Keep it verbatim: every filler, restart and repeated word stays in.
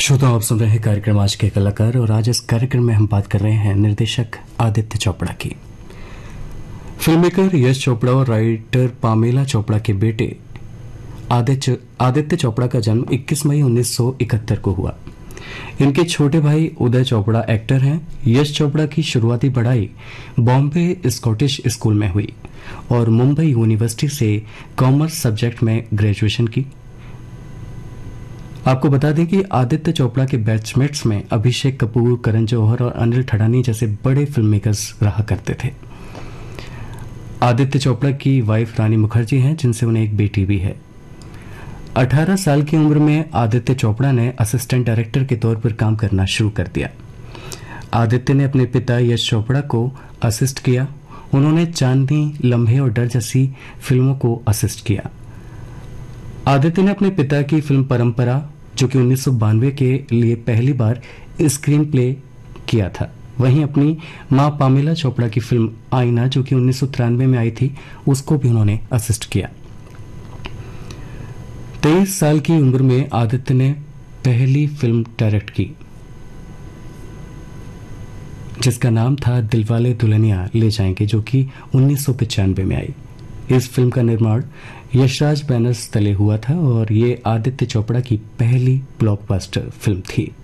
श्रोताओ, आप सुन रहे हैं कार्यक्रम आज के कलाकार और आज इस कार्यक्रम में हम बात कर रहे हैं निर्देशक आदित्य चोपड़ा की। फिल्ममेकर यश चोपड़ा और राइटर पामेला चोपड़ा के बेटे आदित्य आदित्य चोपड़ा का जन्म इक्कीस मई उन्नीस सौ इकहत्तर को हुआ। इनके छोटे भाई उदय चोपड़ा एक्टर हैं। यश चोपड़ा की शुरुआती पढ़ाई बॉम्बे स्कॉटिश स्कूल में हुई और मुंबई यूनिवर्सिटी से कॉमर्स सब्जेक्ट में ग्रेजुएशन की। आपको बता दें कि आदित्य चोपड़ा के बैचमेट्स में अभिषेक कपूर, करण जौहर और अनिल ठड़ानी जैसे बड़े फिल्म मेकर्स रहा करते थे। आदित्य चोपड़ा की वाइफ रानी मुखर्जी हैं, जिनसे उन्हें एक बेटी भी है। अठारह साल की उम्र में आदित्य चोपड़ा ने असिस्टेंट डायरेक्टर के तौर पर काम करना शुरू कर दिया। आदित्य ने अपने पिता यश चोपड़ा को असिस्ट किया। उन्होंने चांदनी, लम्हे और डर जैसी फिल्मों को असिस्ट किया। आदित्य ने अपने पिता की फिल्म परंपरा, जो कि उन्नीस सौ बानवे के लिए पहली बार स्क्रीन प्ले किया था, वहीं अपनी मां पामेला चोपड़ा की फिल्म आईना, जो कि उन्नीस सौ तिरानवे में आई थी, उसको भी उन्होंने असिस्ट किया। तेईस साल की उम्र में आदित्य ने पहली फिल्म डायरेक्ट की, जिसका नाम था दिलवाले दुल्हनिया ले जाएंगे, जो कि उन्नीस सौ पचानवे में आई। इस फिल्म का निर्माण यशराज बैनर्स तले हुआ था और ये आदित्य चोपड़ा की पहली ब्लॉकबस्टर फिल्म थी।